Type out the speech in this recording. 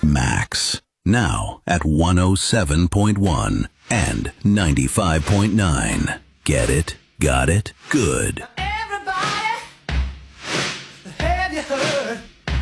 Max. Now at 107.1 and 95.9. Get it? Got it? Good.